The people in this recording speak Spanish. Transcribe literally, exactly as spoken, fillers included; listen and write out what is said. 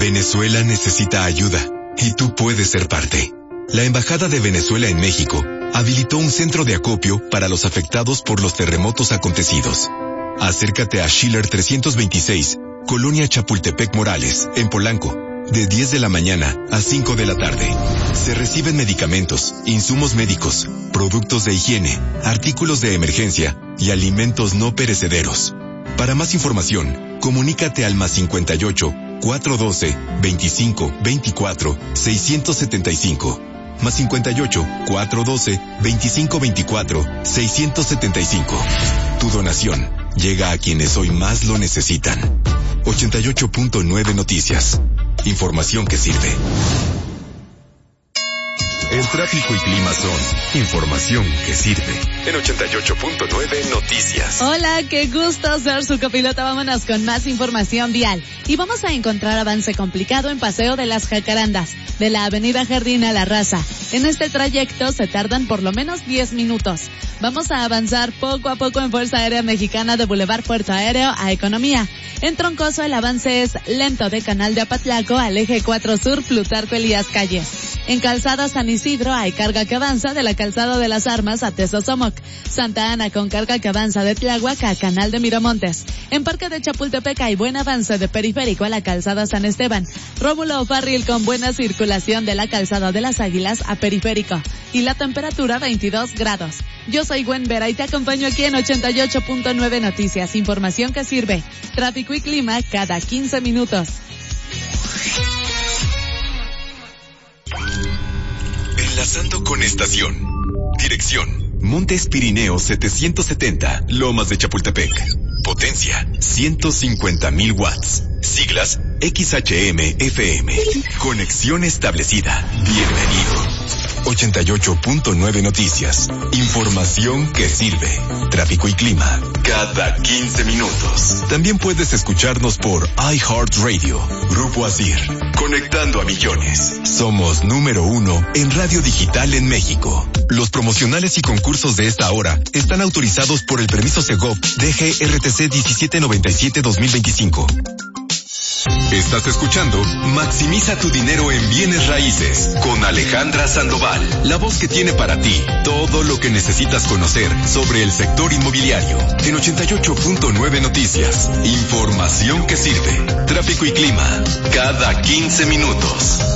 Venezuela necesita ayuda y tú puedes ser parte. La Embajada de Venezuela en México habilitó un centro de acopio para los afectados por los terremotos acontecidos. Acércate a Schiller trescientos veintiséis, Colonia Chapultepec Morales, en Polanco, de diez de la mañana a cinco de la tarde. Se reciben medicamentos, insumos médicos, productos de higiene, artículos de emergencia y alimentos no perecederos. Para más información, comunícate al más cincuenta y ocho, cuatrocientos doce, veinticinco, veinticuatro, seiscientos setenta y cinco. Más cincuenta y ocho, cuatrocientos doce, veinticinco, veinticuatro, seiscientos setenta y cinco. Tu donación llega a quienes hoy más lo necesitan. ochenta y ocho punto nueve Noticias. Información que sirve. El tráfico y clima son información que sirve. En ochenta y ocho punto nueve Noticias. Hola, qué gusto ser su copiloto. Vámonos con más información vial. Y vamos a encontrar avance complicado en Paseo de las Jacarandas, de la avenida Jardín a La Raza. En este trayecto se tardan por lo menos diez minutos. Vamos a avanzar poco a poco en Fuerza Aérea Mexicana de Boulevard Puerto Aéreo a Economía. En Troncoso el avance es lento de Canal de Apatlaco al Eje cuatro Sur, Plutarco Elías Calles. En Calzada San Isidro hay carga que avanza de la Calzada de las Armas a Tezosomoc. Santa Ana con carga que avanza de Tláhuac a Canal de Miramontes. En Parque de Chapultepec hay buen avance de Periférico a la Calzada San Esteban. Rómulo O'Farrill con buena circulación de la Calzada de las Águilas a Periférico. Y la temperatura veintidós grados. Yo soy Gwen Vera y te acompaño aquí en ochenta y ocho punto nueve Noticias. Información que sirve. Tráfico y clima cada quince minutos. Enlazando con estación. Dirección: Montes Pirineos setecientos setenta, Lomas de Chapultepec. Potencia: ciento cincuenta mil watts. Siglas: X H M F M. Conexión establecida. Bienvenido. ochenta y ocho punto nueve Noticias. Información que sirve. Tráfico y clima cada quince minutos. También puedes escucharnos por iHeartRadio. Grupo Asir. Conectando a millones. Somos número uno en radio digital en México. Los promocionales y concursos de esta hora están autorizados por el permiso Segov D G R T C diecisiete noventa y siete dos mil veinticinco. Estás escuchando Maximiza tu dinero en bienes raíces con Alejandra Sandoval, la voz que tiene para ti todo lo que necesitas conocer sobre el sector inmobiliario. En ochenta y ocho punto nueve Noticias, información que sirve. Tráfico y clima cada quince minutos.